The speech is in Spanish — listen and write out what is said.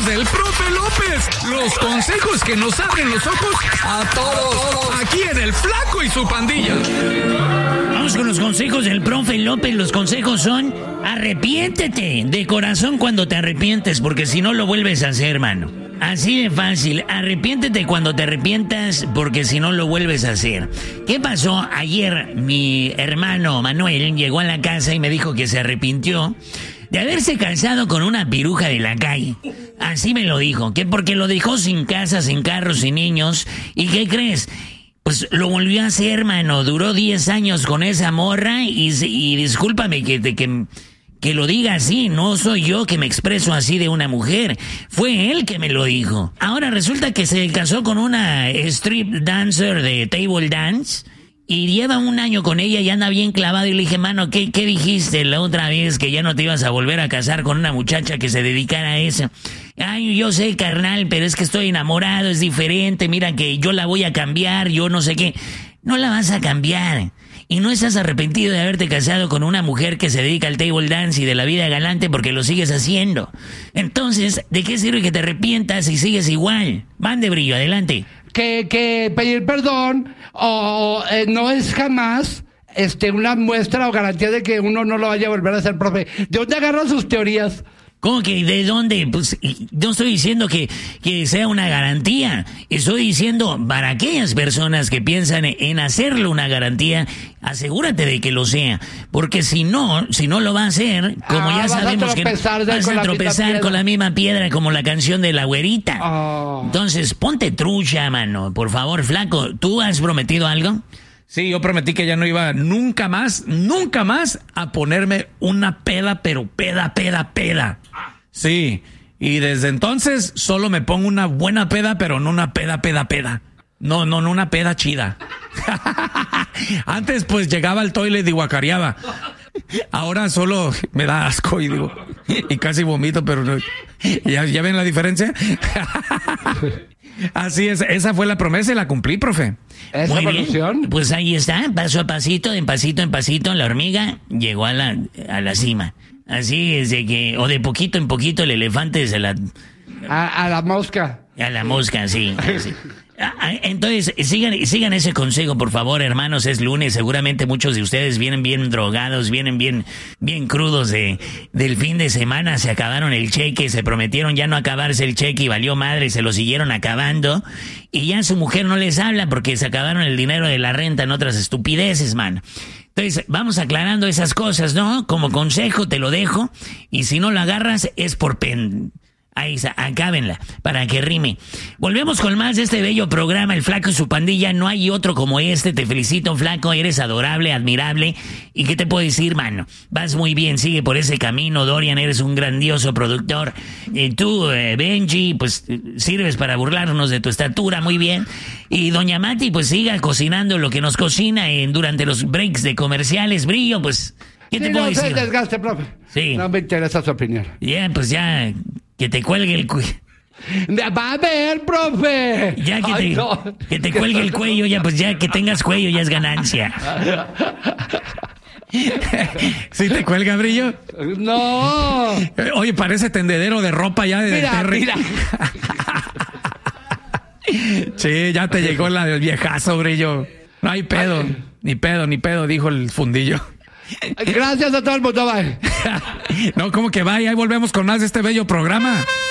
del profe López. Los consejos que nos abren los ojos a todos. Aquí en El Flaco y su pandilla. Vamos con los consejos del profe López. Los consejos son: arrepiéntete de corazón cuando te arrepientes, porque si no lo vuelves a hacer, hermano. Así de fácil. Arrepiéntete cuando te arrepientas, porque si no lo vuelves a hacer. ¿Qué pasó? Ayer mi hermano Manuel llegó a la casa y me dijo que se arrepintió de haberse casado con una piruja de la calle. Así me lo dijo, que porque lo dejó sin casa, sin carros, sin niños. ¿Y qué crees? Pues lo volvió a hacer, hermano. Duró 10 años con esa morra y discúlpame que lo diga así. No soy yo que me expreso así de una mujer. Fue él que me lo dijo. Ahora resulta que se casó con una strip dancer de table dance y lleva 1 año con ella y anda bien clavado. Y le dije, mano, ¿qué dijiste la otra vez? Que ya no te ibas a volver a casar con una muchacha que se dedicara a eso. Ay, yo sé, carnal, pero es que estoy enamorado, es diferente. Mira que yo la voy a cambiar, yo no sé qué. No la vas a cambiar. Y no estás arrepentido de haberte casado con una mujer que se dedica al table dance y de la vida galante porque lo sigues haciendo. Entonces, ¿de qué sirve que te arrepientas si sigues igual? Mande, Brillo, adelante. Que pedir perdón no es jamás una muestra o garantía de que uno no lo vaya a volver a hacer, profe. ¿De dónde agarran sus teorías? ¿Cómo que de dónde? Pues no estoy diciendo que sea una garantía. Estoy diciendo para aquellas personas que piensan en hacerlo una garantía, asegúrate de que lo sea. Porque si no lo va a hacer, como ya sabemos que vas a tropezar con la misma piedra como la canción de la güerita. Oh. Entonces, ponte trucha, mano. Por favor, Flaco, ¿tú has prometido algo? Sí, yo prometí que ya no iba nunca más a ponerme una peda, pero peda. Sí, y desde entonces solo me pongo una buena peda, pero no una peda. No una peda chida. Antes pues llegaba al toilet y guacareaba. Ahora solo me da asco y casi vomito, pero no. ¿Ya ven la diferencia? Así es, esa fue la promesa y la cumplí, profe. ¿Esa evolución? Pues ahí está, paso a pasito, en pasito, la hormiga llegó a la cima. Así es de que, o de poquito en poquito el elefante se la... A la mosca. A la mosca, sí. Entonces, sigan ese consejo, por favor, hermanos. Es lunes, seguramente muchos de ustedes vienen bien drogados, vienen bien crudos del fin de semana. Se acabaron el cheque, se prometieron ya no acabarse el cheque y valió madre, se lo siguieron acabando. Y ya su mujer no les habla porque se acabaron el dinero de la renta en otras estupideces, man. Entonces, vamos aclarando esas cosas, ¿no? Como consejo te lo dejo. Y si no lo agarras, es por Ahí está, acábenla, para que rime. Volvemos con más de este bello programa, El Flaco y su pandilla. No hay otro como este. Te felicito, Flaco. Eres adorable, admirable. ¿Y qué te puedo decir, mano? Vas muy bien, sigue por ese camino. Dorian, eres un grandioso productor. Tú, Benji, pues sirves para burlarnos de tu estatura, muy bien. Y doña Mati, pues siga cocinando lo que nos cocina durante los breaks de comerciales. Brillo, pues, ¿qué te puedo decir? No se desgaste, profe. Sí. No me interesa su opinión. Ya, pues ya... Que te cuelgue el cuello. Va a ver, profe. Ya que te cuelgue el cuello, ya pues ya que tengas cuello ya es ganancia. ¿Sí te cuelga, Brillo? No. Oye, parece tendedero de ropa ya de Terry. Mira. Sí, ya te llegó la del viejazo, Brillo. No hay pedo. Ni pedo, dijo el fundillo. Gracias a todo el mundo, bye. No, ¿cómo que bye? Ahí volvemos con más de este bello programa.